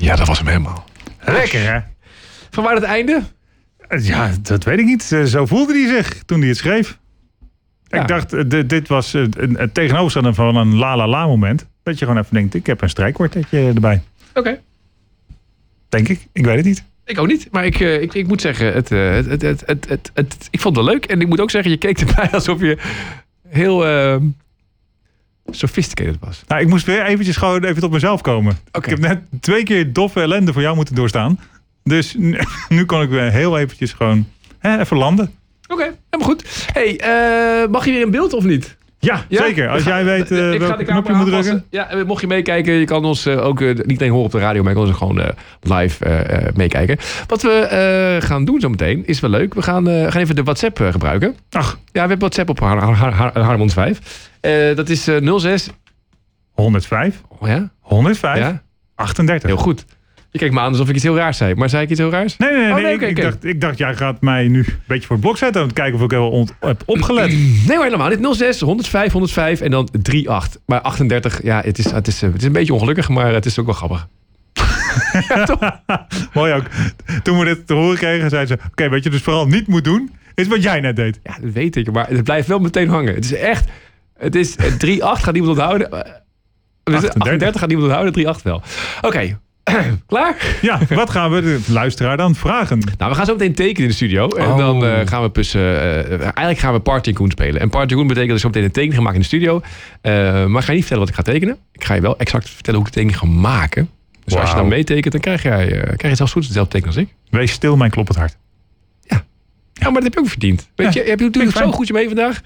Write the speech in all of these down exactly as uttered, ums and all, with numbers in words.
Ja, dat was hem helemaal. Lekker, hè? Van waar het einde? Ja, dat weet ik niet. Zo voelde hij zich toen hij het schreef. Ja. Ik dacht, d- dit was het tegenovergestelde van een la-la-la moment. Dat je gewoon even denkt, ik heb een strijkkwartetje erbij. Oké. Okay. Denk ik. Ik weet het niet. Ik ook niet. Maar ik, ik, ik moet zeggen, het, het, het, het, het, het, het, ik vond het wel leuk. En ik moet ook zeggen, je keek erbij alsof je heel uh, sophisticated was. Nou, ik moest weer eventjes gewoon even tot mezelf komen. Okay. Ik heb net twee keer doffe ellende voor jou moeten doorstaan. Dus nu, nu kon ik weer heel eventjes gewoon hè, even landen. Oké, okay, helemaal goed. Hey, uh, mag je weer in beeld of niet? Ja, ja, zeker. Als ga, jij weet uh, welke knop je moet aanpassen. drukken. Ja, mocht je meekijken, je kan ons uh, ook uh, niet alleen horen op de radio, maar je kan ons gewoon uh, live uh, uh, meekijken. Wat we uh, gaan doen zometeen is wel leuk. We gaan, uh, gaan even de WhatsApp uh, gebruiken. Ach. Ja, we hebben WhatsApp op Har- Har- Har- Har- Harmons vijf. Uh, dat is uh, nul zes... honderdvijf. Oh ja? honderdvijf. Ja? achtendertig. Heel goed. Je kijkt me aan alsof ik iets heel raars zei. Maar zei ik iets heel raars? Nee, nee, nee. Oh, nee, nee okay, ik, okay. dacht, ik dacht, jij gaat mij nu een beetje voor het blok zetten. Om te kijken of ik wel ont- heb opgelet. Nee hoor, helemaal niet. nul zes, honderdvijf, honderdvijf en dan drie acht. Maar achtendertig, ja, het is, het, is, het is een beetje ongelukkig, maar het is ook wel grappig. Ja, toch? Mooi ook. Toen we dit te horen kregen, zei ze... Oké, okay, wat je dus vooral niet moet doen, is wat jij net deed. Ja, dat weet ik. Maar het blijft wel meteen hangen. Het is echt... Het is drie acht gaat niemand onthouden. achtendertig gaat niemand onthouden, drie acht wel. Oké. Okay. Klaar? Ja, wat gaan we de luisteraar dan vragen? Nou, we gaan zo meteen tekenen in de studio. En oh. dan uh, gaan we plus... Uh, eigenlijk gaan we Party Koen spelen. En Party Koen betekent dat ik zo meteen een tekening ga maken in de studio. Uh, maar ik ga je niet vertellen wat ik ga tekenen. Ik ga je wel exact vertellen hoe ik de tekening ga maken. Dus wow. Als je dan meetekent, dan krijg, jij, uh, krijg je zelfs goed dezelfde teken als ik. Wees stil, mijn kloppend hart. Ja. Ja, maar dat heb je ook verdiend. Weet ja, je, heb je natuurlijk zo goed je mee vandaag.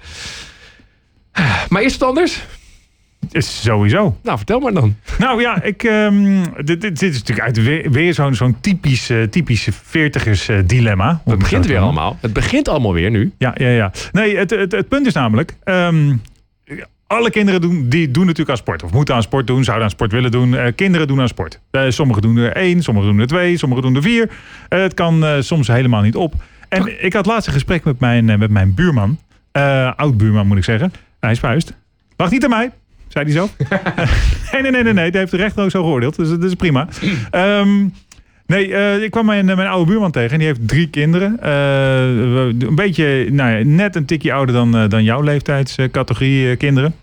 Maar eerst wat anders... Is sowieso. Nou, vertel maar dan. Nou ja, ik, um, dit, dit, dit is natuurlijk uit weer, weer zo'n, zo'n typisch, uh, typische veertigers uh, dilemma. Het begint weer allemaal. Het begint allemaal weer nu. Ja, ja, ja. Nee, het, het, het punt is namelijk... Um, alle kinderen doen, die doen natuurlijk aan sport. Of moeten aan sport doen, zouden aan sport willen doen. Uh, kinderen doen aan sport. Uh, sommigen doen er één, sommigen doen er twee, sommigen doen er vier. Uh, het kan uh, soms helemaal niet op. En Toch? ik had laatst een gesprek met mijn, uh, met mijn buurman. Uh, oud-buurman moet ik zeggen. Hij is vuist. Lag niet aan mij. Zei hij zo? nee, nee, nee, nee, nee. Die heeft de rechter ook zo geoordeeld. Dus dat is prima. Um, nee, uh, ik kwam mijn, mijn oude buurman tegen. En die heeft drie kinderen. Uh, een beetje, nou ja, net een tikje ouder dan, uh, dan jouw leeftijdscategorie uh, kinderen.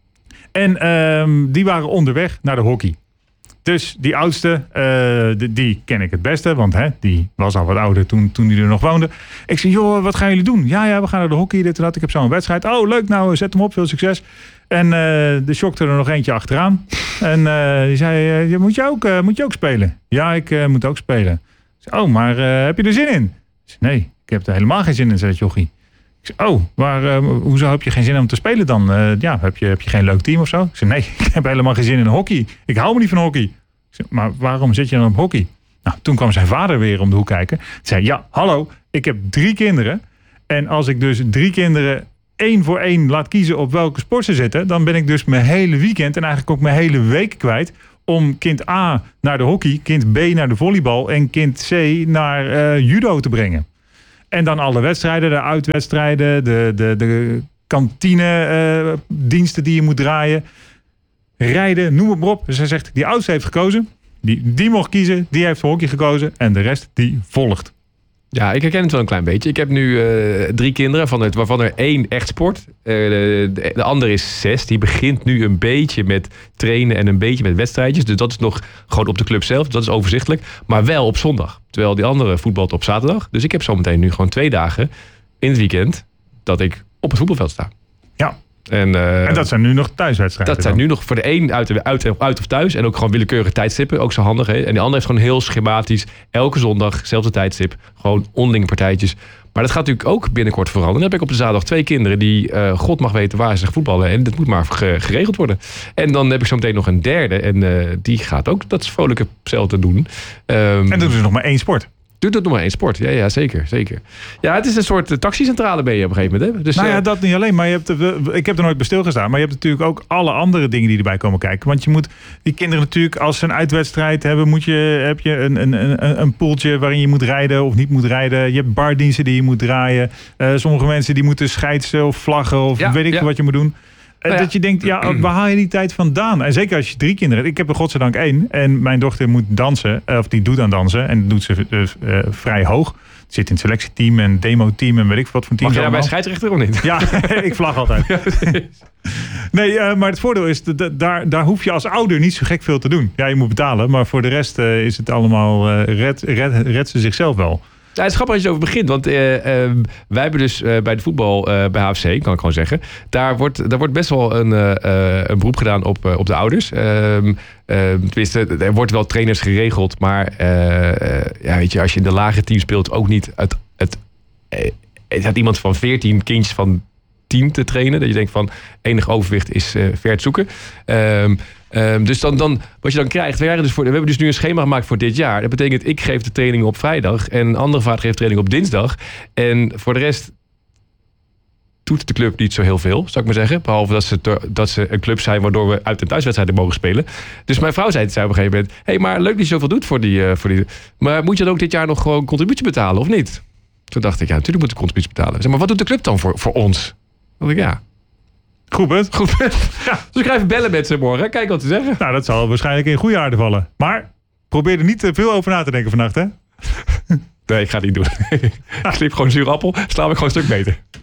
En um, die waren onderweg naar de hockey. Dus die oudste, uh, die, die ken ik het beste. Want hè, die was al wat ouder toen, toen die er nog woonde. Ik zei, joh, wat gaan jullie doen? Ja, ja, we gaan naar de hockey. Dit en dat. Ik heb zo'n wedstrijd. Oh, leuk. Nou, zet hem op. Veel succes. En uh, de shockte er nog eentje achteraan. En uh, die zei, uh, moet, je ook, uh, moet je ook spelen? Ja, ik uh, moet ook spelen. Ik zei, oh, maar uh, heb je er zin in? Ik zei, nee, ik heb er helemaal geen zin in, zei het jochie. Ik zei, oh, maar uh, hoezo heb je geen zin om te spelen dan? Uh, ja, heb je, heb je geen leuk team of zo? Ik zei, nee, ik heb helemaal geen zin in hockey. Ik hou me niet van hockey. Ik zei, maar waarom zit je dan op hockey? Nou, toen kwam zijn vader weer om de hoek kijken. Hij zei, ja, hallo, ik heb drie kinderen. En als ik dus drie kinderen één voor één laat kiezen op welke sport ze zitten, dan ben ik dus mijn hele weekend en eigenlijk ook mijn hele week kwijt om kind A naar de hockey, kind B naar de volleybal en kind C naar uh, judo te brengen. En dan alle wedstrijden, de uitwedstrijden, de, de, de kantine uh, diensten die je moet draaien, rijden, noem het maar op. Dus hij zegt, die oudste heeft gekozen, die, die mocht kiezen, die heeft voor hockey gekozen en de rest die volgt. Ja, ik herken het wel een klein beetje. Ik heb nu uh, drie kinderen, van het, waarvan er één echt sport. Uh, de, de, de andere is zes. Die begint nu een beetje met trainen en een beetje met wedstrijdjes. Dus dat is nog gewoon op de club zelf. Dat is overzichtelijk. Maar wel op zondag. Terwijl die andere voetbalt op zaterdag. Dus ik heb zometeen nu gewoon twee dagen in het weekend dat ik op het voetbalveld sta. Ja. En, uh, en dat zijn nu nog thuiswedstrijden? Dat zijn dan? nu nog voor de een uit, uit, uit of thuis. En ook gewoon willekeurige tijdstippen. Ook zo handig. Hè? En die andere heeft gewoon heel schematisch. Elke zondag, zelfde tijdstip. Gewoon onderlinge partijtjes. Maar dat gaat natuurlijk ook binnenkort veranderen. Dan heb ik op de zaterdag twee kinderen die uh, God mag weten waar ze voetballen. En dat moet maar geregeld worden. En dan heb ik zo meteen nog een derde. En uh, die gaat ook dat vrolijke hetzelfde doen. Um, en dat is dus nog maar één sport. Doe dat nog maar één sport. Ja, ja, zeker, zeker. Ja, het is een soort uh, taxicentrale ben je op een gegeven moment. Hè? Dus, nou ja, uh, dat niet alleen. Maar je hebt, uh, ik heb er nooit bij stilgestaan. Maar je hebt natuurlijk ook alle andere dingen die erbij komen kijken. Want je moet die kinderen natuurlijk, als ze een uitwedstrijd hebben, moet je, heb je een, een, een, een poeltje waarin je moet rijden of niet moet rijden. Je hebt bardiensten die je moet draaien. Uh, sommige mensen die moeten scheidsen of vlaggen of ja, weet ik ja. wat je moet doen. En Nou ja. dat je denkt, ja, waar haal je die tijd vandaan? En zeker als je drie kinderen hebt. Ik heb er godzijdank één. En mijn dochter moet dansen. Of die doet aan dansen. En dat doet ze dus, uh, vrij hoog. Zit in het selectieteam en demo-team en weet ik wat voor teams. Mag je daar bij allemaal. scheidsrechter of niet? Ja, ik vlag altijd. Ja, nee, uh, maar het voordeel is, dat daar, daar hoef je als ouder niet zo gek veel te doen. Ja, je moet betalen. Maar voor de rest uh, is het allemaal, uh, red, red, red ze zichzelf wel. Ja, het is grappig als je erover begint, want uh, uh, wij hebben dus uh, bij de voetbal uh, bij H F C, kan ik gewoon zeggen, daar wordt, daar wordt best wel een, uh, een beroep gedaan op, uh, op de ouders. Uh, uh, tenminste, er wordt wel trainers geregeld, maar uh, uh, ja, weet je, als je in de lage team speelt, ook niet het, het, uh, het had iemand van veertien kindjes van tien te trainen, dat je denkt van enig overwicht is uh, ver te zoeken. Um, Um, dus dan, dan, wat je dan krijgt, we, dus voor, we hebben dus nu een schema gemaakt voor dit jaar. Dat betekent, ik geef de training op vrijdag en een andere vader geeft training op dinsdag. En voor de rest doet de club niet zo heel veel, zou ik maar zeggen. Behalve dat ze, dat ze een club zijn waardoor we uit- en thuiswedstrijden mogen spelen. Dus mijn vrouw zei, zei op een gegeven moment, hé, hey, maar leuk dat je zoveel doet voor die, uh, voor die... Maar moet je dan ook dit jaar nog gewoon contributie betalen, of niet? Toen dacht ik, ja, natuurlijk moet ik contributie betalen. Zeg, maar wat doet de club dan voor, voor ons? Dan dacht ik, ja... Goed, punt. Goed. Ja. Dus ik ga even bellen met ze morgen. Kijk wat ze zeggen. Nou, dat zal waarschijnlijk in goede aarde vallen. Maar probeer er niet te veel over na te denken vannacht, hè? Nee, ik ga het niet doen. Ik sliep gewoon een zure appel. Slaap ik gewoon een stuk beter.